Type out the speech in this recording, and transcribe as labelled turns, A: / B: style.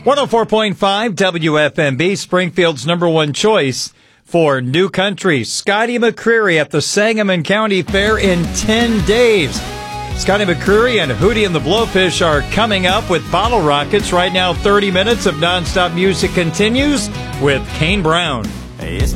A: 104.5 WFMB, Springfield's number one choice for new country. Scotty McCreery at the Sangamon County Fair in 10 days. Scotty McCreery and Hootie and the Blowfish are coming up with Bottle Rockets. Right now, 30 minutes of nonstop music continues with Kane Brown.
B: It's